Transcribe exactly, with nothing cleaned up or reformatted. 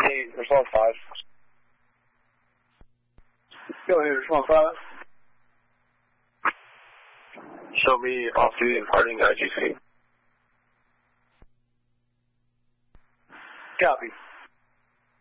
me response five. Go ahead, response five. Show me off-duty imparting I G C. Copy.